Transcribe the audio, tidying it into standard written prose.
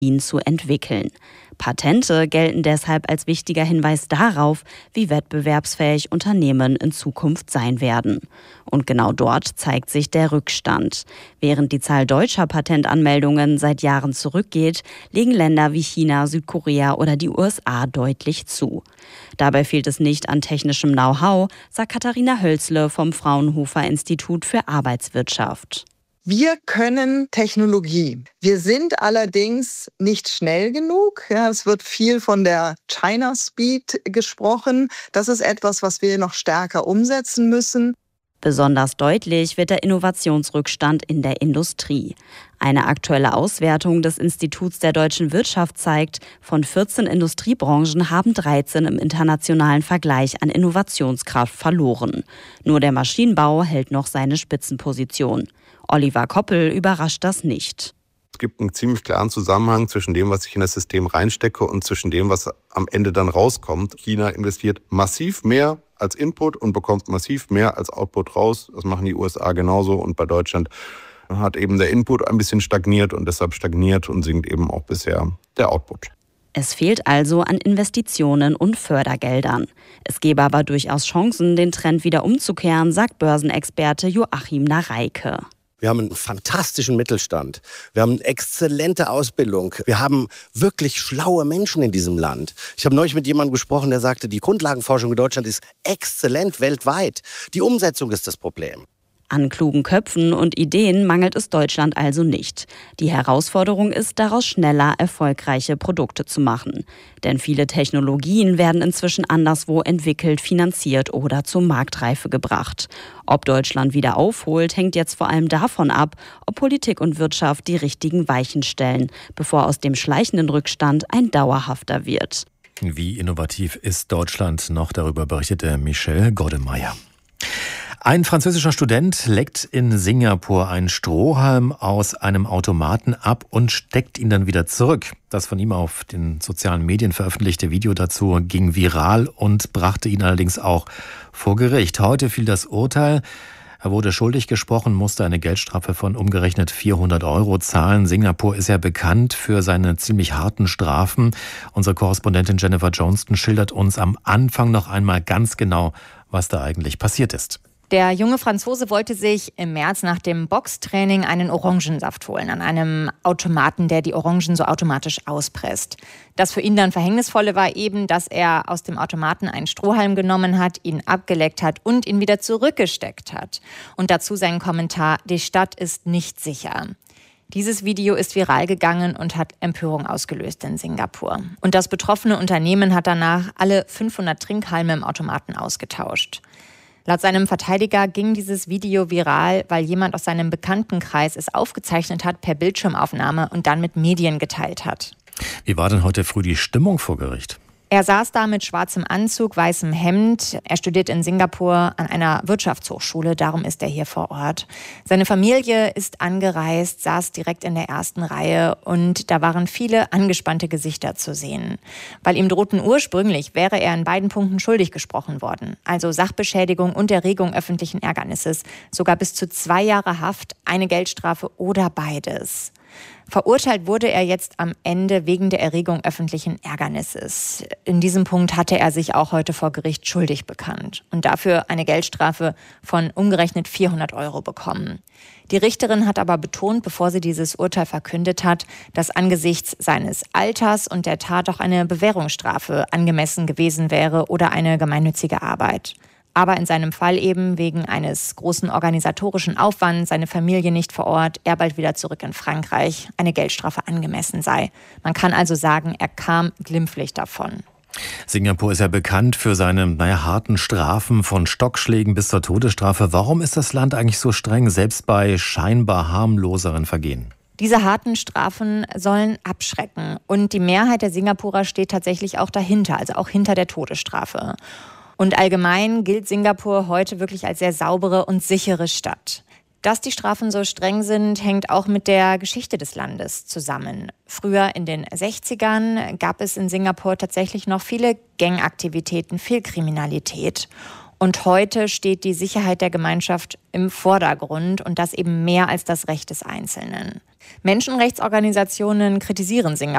zu entwickeln. Patente gelten deshalb als wichtiger Hinweis darauf, wie wettbewerbsfähig Unternehmen in Zukunft sein werden. Und genau dort zeigt sich der Rückstand. Während die Zahl deutscher Patentanmeldungen seit Jahren zurückgeht, legen Länder wie China, Südkorea oder die USA deutlich zu. Dabei fehlt es nicht an technischem Know-how, sagt Katharina Hölzle vom Fraunhofer Institut für Arbeitswirtschaft. Wir können Technologie. Wir sind allerdings nicht schnell genug. Ja, es wird viel von der China Speed gesprochen. Das ist etwas, was wir noch stärker umsetzen müssen. Besonders deutlich wird der Innovationsrückstand in der Industrie. Eine aktuelle Auswertung des Instituts der deutschen Wirtschaft zeigt, von 14 Industriebranchen haben 13 im internationalen Vergleich an Innovationskraft verloren. Nur der Maschinenbau hält noch seine Spitzenposition. Oliver Koppel überrascht das nicht. Es gibt einen ziemlich klaren Zusammenhang zwischen dem, was ich in das System reinstecke und zwischen dem, was am Ende dann rauskommt. China investiert massiv mehr als Input und bekommt massiv mehr als Output raus. Das machen die USA genauso und bei Deutschland hat eben der Input ein bisschen stagniert und deshalb stagniert und sinkt eben auch bisher der Output. Es fehlt also an Investitionen und Fördergeldern. Es gäbe aber durchaus Chancen, den Trend wieder umzukehren, sagt Börsenexperte Joachim Nareike. Wir haben einen fantastischen Mittelstand. Wir haben eine exzellente Ausbildung. Wir haben wirklich schlaue Menschen in diesem Land. Ich habe neulich mit jemandem gesprochen, der sagte, die Grundlagenforschung in Deutschland ist exzellent weltweit. Die Umsetzung ist das Problem. An klugen Köpfen und Ideen mangelt es Deutschland also nicht. Die Herausforderung ist, daraus schneller erfolgreiche Produkte zu machen. Denn viele Technologien werden inzwischen anderswo entwickelt, finanziert oder zur Marktreife gebracht. Ob Deutschland wieder aufholt, hängt jetzt vor allem davon ab, ob Politik und Wirtschaft die richtigen Weichen stellen, bevor aus dem schleichenden Rückstand ein dauerhafter wird. Wie innovativ ist Deutschland noch? Darüber berichtete Michelle Goddemeyer. Ein französischer Student leckt in Singapur einen Strohhalm aus einem Automaten ab und steckt ihn dann wieder zurück. Das von ihm auf den sozialen Medien veröffentlichte Video dazu ging viral und brachte ihn allerdings auch vor Gericht. Heute fiel das Urteil. Er wurde schuldig gesprochen, musste eine Geldstrafe von umgerechnet 400 € zahlen. Singapur ist ja bekannt für seine ziemlich harten Strafen. Unsere Korrespondentin Jennifer Johnston schildert uns am Anfang noch einmal ganz genau, was da eigentlich passiert ist. Der junge Franzose wollte sich im März nach dem Boxtraining einen Orangensaft holen an einem Automaten, der die Orangen so automatisch auspresst. Das für ihn dann Verhängnisvolle war eben, dass er aus dem Automaten einen Strohhalm genommen hat, ihn abgeleckt hat und ihn wieder zurückgesteckt hat. Und dazu sein Kommentar: Die Stadt ist nicht sicher. Dieses Video ist viral gegangen und hat Empörung ausgelöst in Singapur. Und das betroffene Unternehmen hat danach alle 500 Trinkhalme im Automaten ausgetauscht. Laut seinem Verteidiger ging dieses Video viral, weil jemand aus seinem Bekanntenkreis es aufgezeichnet hat per Bildschirmaufnahme und dann mit Medien geteilt hat. Wie war denn heute früh die Stimmung vor Gericht? Er saß da mit schwarzem Anzug, weißem Hemd. Er studiert in Singapur an einer Wirtschaftshochschule, darum ist er hier vor Ort. Seine Familie ist angereist, saß direkt in der ersten Reihe und da waren viele angespannte Gesichter zu sehen. Weil ihm drohten ursprünglich, wäre er in beiden Punkten schuldig gesprochen worden. Also Sachbeschädigung und Erregung öffentlichen Ärgernisses. Sogar bis zu 2 Jahre Haft, eine Geldstrafe oder beides. Verurteilt wurde er jetzt am Ende wegen der Erregung öffentlichen Ärgernisses. In diesem Punkt hatte er sich auch heute vor Gericht schuldig bekannt und dafür eine Geldstrafe von umgerechnet 400 € bekommen. Die Richterin hat aber betont, bevor sie dieses Urteil verkündet hat, dass angesichts seines Alters und der Tat auch eine Bewährungsstrafe angemessen gewesen wäre oder eine gemeinnützige Arbeit. Aber in seinem Fall eben wegen eines großen organisatorischen Aufwands, seine Familie nicht vor Ort, er bald wieder zurück in Frankreich, eine Geldstrafe angemessen sei. Man kann also sagen, er kam glimpflich davon. Singapur ist ja bekannt für seine harten Strafen, von Stockschlägen bis zur Todesstrafe. Warum ist das Land eigentlich so streng, selbst bei scheinbar harmloseren Vergehen? Diese harten Strafen sollen abschrecken. Und die Mehrheit der Singapurer steht tatsächlich auch dahinter, also auch hinter der Todesstrafe. Und allgemein gilt Singapur heute wirklich als sehr saubere und sichere Stadt. Dass die Strafen so streng sind, hängt auch mit der Geschichte des Landes zusammen. Früher in den 60ern gab es in Singapur tatsächlich noch viele Gangaktivitäten, viel Kriminalität. Und heute steht die Sicherheit der Gemeinschaft im Vordergrund und das eben mehr als das Recht des Einzelnen. Menschenrechtsorganisationen kritisieren Singapur